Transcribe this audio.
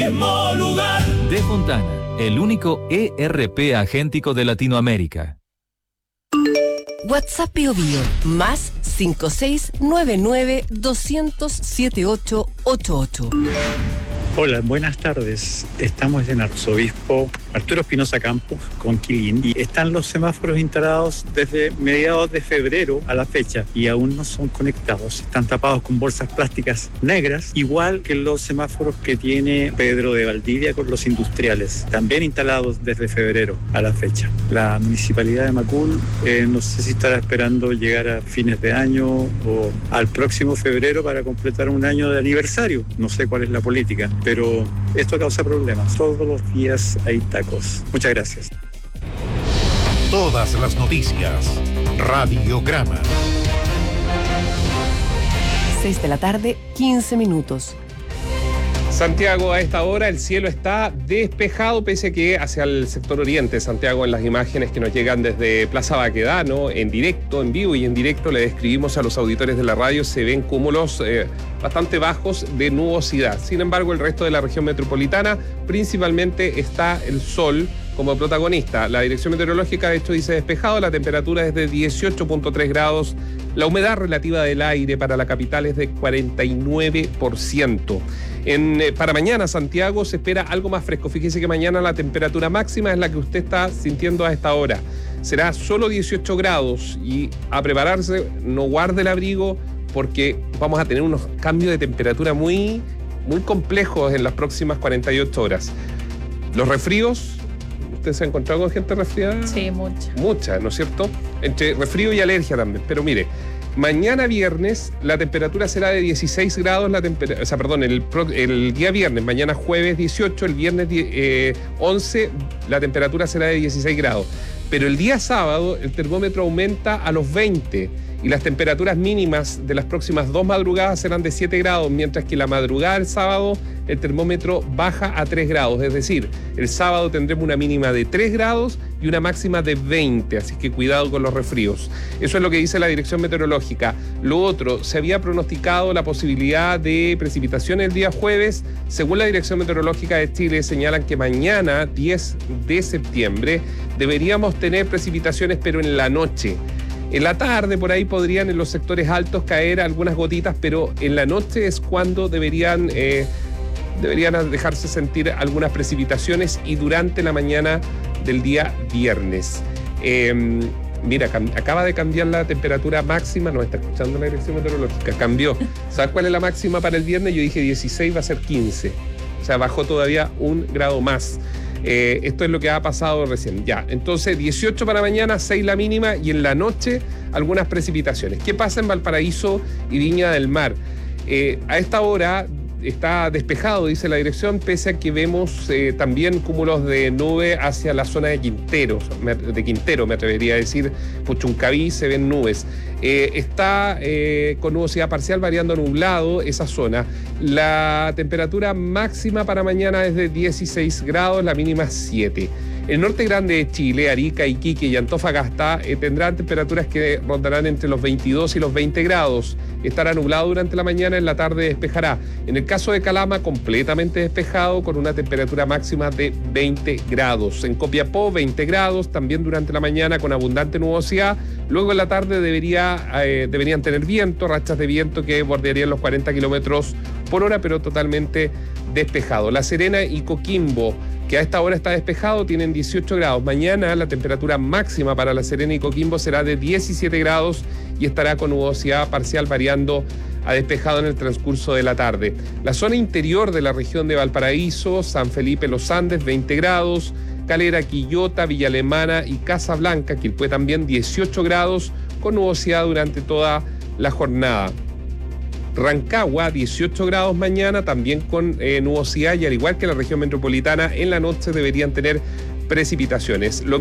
mismo lugar. De Fontana, el único ERP agéntico de Latinoamérica. WhatsApp Bio Bio, más 5699-200-7888. Hola, buenas tardes. Estamos en Arzobispo Arturo Espinosa Campos, con Quilín, y están los semáforos instalados desde mediados de febrero a la fecha y aún no son conectados. Están tapados con bolsas plásticas negras, igual que los semáforos que tiene Pedro de Valdivia con los industriales, también instalados desde febrero a la fecha. La Municipalidad de Macul, no sé si estará esperando llegar a fines de año o al próximo febrero para completar un año de aniversario. No sé cuál es la política, pero esto causa problemas. Todos los días hay tacos. Muchas gracias. Todas las noticias. Radiograma. 6:15 p.m. Santiago, a esta hora el cielo está despejado, pese a que hacia el sector oriente de Santiago, en las imágenes que nos llegan desde Plaza Baquedano, en directo, en vivo y en directo, le describimos a los auditores de la radio, se ven cúmulos bastante bajos de nubosidad. Sin embargo, el resto de la región metropolitana, principalmente está el sol como protagonista. La dirección meteorológica, de hecho, dice despejado, la temperatura es de 18.3 grados, la humedad relativa del aire para la capital es de 49%. Para mañana, Santiago, se espera algo más fresco. Fíjese que mañana la temperatura máxima es la que usted está sintiendo a esta hora. Será solo 18 grados y a prepararse, no guarde el abrigo porque vamos a tener unos cambios de temperatura muy, muy complejos en las próximas 48 horas. Los resfríos, ¿usted se ha encontrado con gente resfriada? Sí, mucha. Mucha, ¿no es cierto? Entre resfrío y alergia también. Pero mire, mañana viernes la temperatura será de 16 grados, el día viernes, mañana jueves 18, el viernes 11, la temperatura será de 16 grados. Pero el día sábado el termómetro aumenta a los 20 y las temperaturas mínimas de las próximas 2 madrugadas serán de 7 grados, mientras que la madrugada del sábado el termómetro baja a 3 grados. Es decir, el sábado tendremos una mínima de 3 grados y una máxima de 20, así que cuidado con los resfríos. Eso es lo que dice la dirección meteorológica. Lo otro, se había pronosticado la posibilidad de precipitación el día jueves. Según la Dirección Meteorológica de Chile, señalan que mañana, 10 de septiembre, deberíamos tener precipitaciones, pero en la noche. En la tarde, por ahí, podrían en los sectores altos caer algunas gotitas, pero en la noche es cuando deberían dejarse sentir algunas precipitaciones, y durante la mañana del día viernes. Mira, acaba de cambiar la temperatura máxima, nos está escuchando la dirección meteorológica, cambió. ¿Sabes cuál es la máxima para el viernes? Yo dije 16, va a ser 15. O sea, bajó todavía 1 grado más. Esto es lo que ha pasado recién. Ya, entonces 18 para mañana, 6 la mínima, y en la noche algunas precipitaciones. ¿Qué pasa en Valparaíso y Viña del Mar? A esta hora está despejado, dice la dirección, pese a que vemos también cúmulos de nube hacia la zona de Quintero, me atrevería a decir. Puchuncaví se ven nubes. Está con nubosidad parcial, variando a nublado esa zona. La temperatura máxima para mañana es de 16 grados, la mínima 7. El norte grande de Chile, Arica, Iquique y Antofagasta, tendrán temperaturas que rondarán entre los 22 y los 20 grados. Estará nublado durante la mañana, en la tarde despejará. En el caso de Calama, completamente despejado, con una temperatura máxima de 20 grados. En Copiapó, 20 grados, también durante la mañana con abundante nubosidad. Luego en la tarde deberían tener viento, rachas de viento que bordearían los 40 kilómetros por hora, pero totalmente despejado. La Serena y Coquimbo, que a esta hora está despejado, tienen 18 grados. Mañana la temperatura máxima para La Serena y Coquimbo será de 17 grados y estará con nubosidad parcial variando a despejado en el transcurso de la tarde. La zona interior de la región de Valparaíso, San Felipe Los Andes, 20 grados. Calera, Quillota, Villa Alemana y Casablanca, Quilpué también 18 grados, con nubosidad durante toda la jornada. Rancagua, 18 grados mañana, también con nubosidad, y al igual que la región metropolitana, en la noche deberían tener precipitaciones.